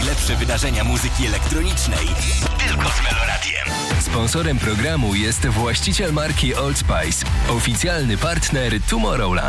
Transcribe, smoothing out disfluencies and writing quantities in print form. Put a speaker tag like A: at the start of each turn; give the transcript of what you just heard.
A: Najlepsze wydarzenia muzyki elektronicznej tylko z Meloradiem.
B: Sponsorem programu jest właściciel marki Old Spice, oficjalny partner Tomorrowland.